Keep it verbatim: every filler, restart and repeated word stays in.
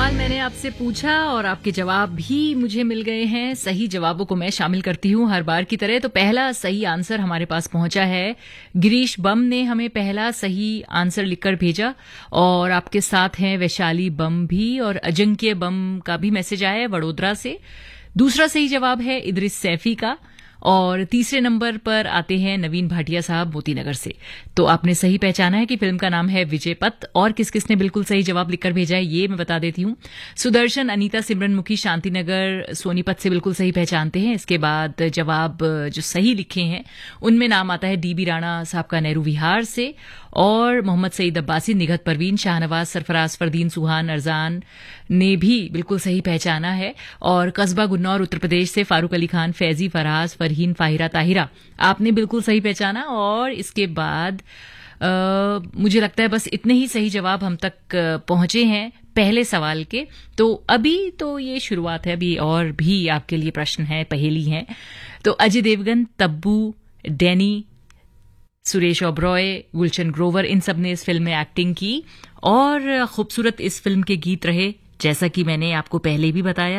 सवाल मैंने आपसे पूछा और आपके जवाब भी मुझे मिल गए हैं। सही जवाबों को मैं शामिल करती हूँ हर बार की तरह। तो पहला सही आंसर हमारे पास पहुंचा है। गिरीश बम ने हमें पहला सही आंसर लिखकर भेजा और आपके साथ हैं वैशाली बम भी और अजंक्य बम का भी मैसेज आया है वडोदरा से। दूसरा सही जवाब है इद्रिस सैफी का और तीसरे नंबर पर आते हैं नवीन भाटिया साहब मोतीनगर से। तो आपने सही पहचाना है कि फिल्म का नाम है विजय पथ। और किस किस ने बिल्कुल सही जवाब लिखकर भेजा है ये मैं बता देती हूं। सुदर्शन, अनीता, सिमरनमुखी, शांतिनगर, सोनीपत से बिल्कुल सही पहचानते हैं। इसके बाद जवाब जो सही लिखे हैं उनमें नाम आता है डीबी राणा साहब का नेहरू विहार से और मोहम्मद सईद अब्बासी, निघत परवीन, शाहनवाज, सरफराज, फरदीन, सुहान, अरजान ने भी बिल्कुल सही पहचाना है। और कस्बा गुन्नौर उत्तर प्रदेश से फारूक अली खान, फैजी, फराज, फरहीन, फाहिरा, ताहिरा आपने बिल्कुल सही पहचाना। और इसके बाद आ, मुझे लगता है बस इतने ही सही जवाब हम तक पहुंचे हैं पहले सवाल के। तो अभी तो ये शुरुआत है, अभी और भी आपके लिए प्रश्न है, पहेली हैं। तो अजय देवगन, तब्बू, डैनी, सुरेश ओबरॉय, गुलशन ग्रोवर, इन सब ने इस फिल्म में एक्टिंग की और खूबसूरत इस फिल्म के गीत रहे जैसा कि मैंने आपको पहले भी बताया।